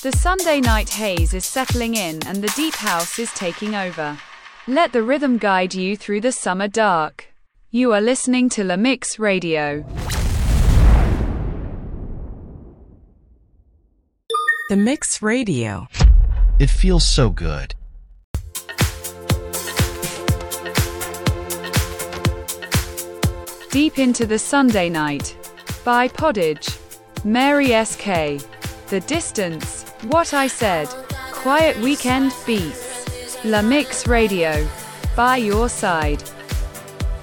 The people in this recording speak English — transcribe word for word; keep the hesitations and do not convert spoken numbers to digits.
The Sunday night haze is settling in and the deep house is taking over. Let the rhythm guide you through the summer dark. You are listening to La Mix Radio. The Mix Radio. It feels so good. Deep into the Sunday Night by Poddage. Mary S K. The Distance. What I Said. Quiet Weekend Beats. La Mix Radio. By your side.